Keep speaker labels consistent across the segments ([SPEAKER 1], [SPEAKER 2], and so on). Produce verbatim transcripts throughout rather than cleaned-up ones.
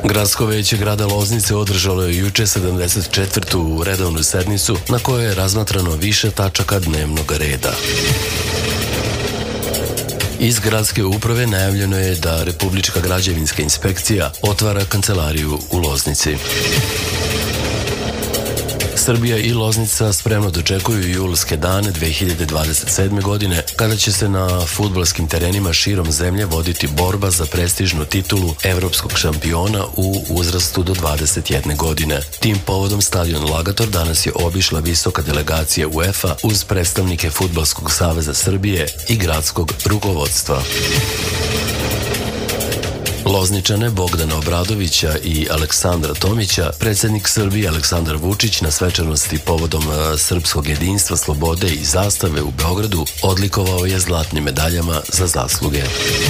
[SPEAKER 1] Gradsko veće grada Loznice održalo je juče sedamdeset četvrtu redovnu sednicu na kojoj je razmatrano više tačaka dnevnog reda. Iz gradske uprave najavljeno je da Republička građevinska inspekcija otvara kancelariju u Loznici. Srbija i Loznica spremno dočekuju julske dane dve hiljade dvadeset sedme. godine, kada će se na fudbalskim terenima širom zemlje voditi borba za prestižnu titulu evropskog šampiona u uzrastu do dvadeset jedne. godine. Tim povodom stadion Lagator danas je obišla visoka delegacija UEFA uz predstavnike Fudbalskog saveza Srbije i gradskog rukovodstva. Lozničane Bogdana Obradovića i Aleksandra Tomića, predsjednik Srbije Aleksandar Vučić na svečanosti povodom srpskog jedinstva, slobode i zastave u Beogradu odlikovao je zlatnim medaljama za zasluge.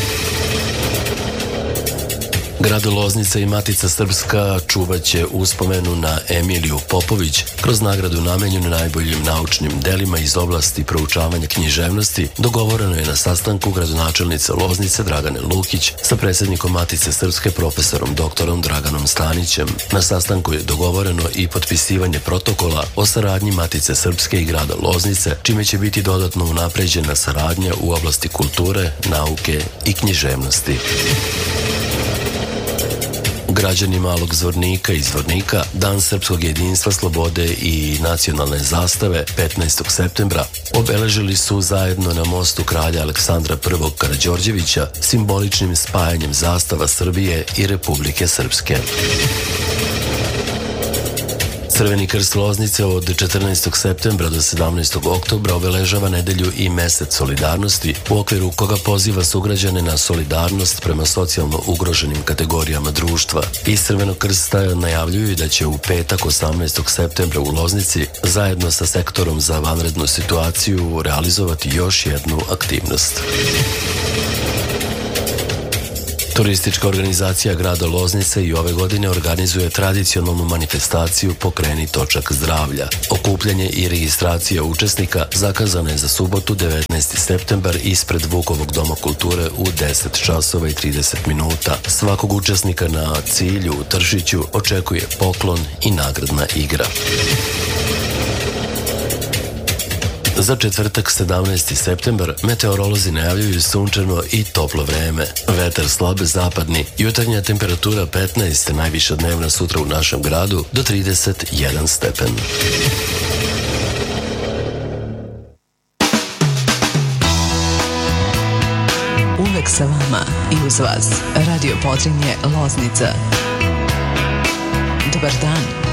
[SPEAKER 1] Grad Loznica i Matica Srpska čuvaće uspomenu na Emiliju Popović kroz nagradu namenjenu najboljim naučnim delima iz oblasti proučavanja književnosti. Dogovoreno je na sastanku gradonačelnice Loznice Dragane Lukić sa predsjednikom Matice Srpske profesorom doktorom Draganom Stanićem. Na sastanku je dogovoreno i potpisivanje protokola o saradnji Matice Srpske i grada Loznice, čime će biti dodatno unapređena saradnja u oblasti kulture, nauke i književnosti. Građani Malog Zvornika i Zvornika Dan srpskog jedinstva, slobode i nacionalne zastave petnaestog septembra obeležili su zajedno na mostu kralja Aleksandra prvog. Karađorđevića simboličnim spajanjem zastava Srbije i Republike Srpske. Crveni krst Loznice od četrnaestog septembra do sedamnaestog oktobra obeležava nedelju i mesec solidarnosti, u okviru koga poziva sugrađane na solidarnost prema socijalno ugroženim kategorijama društva. Iz Crvenog krsta najavljuju da će u petak osamnaestog septembra u Loznici zajedno sa sektorom za vanrednu situaciju realizovati još jednu aktivnost. Turistička organizacija grada Loznice i ove godine organizuje tradicionalnu manifestaciju Pokreni točak zdravlja. Okupljanje i registracija učesnika zakazana je za subotu devetnaesti septembar ispred Vukovog doma kulture u deset časova i trideset minuta. Svakog učesnika na cilju u Tršiću očekuje poklon i nagradna igra. Za četvrtak sedamnaesti septembar meteorolozi najavljuju sunčano i toplo vreme. Vetar slab zapadni, jutarnja temperatura petnaest, najviša dnevna sutra u našem gradu do trideset jedan stepen.
[SPEAKER 2] Uvek sa vama i uz vas Radio Podrinje Loznica. Dobar dan.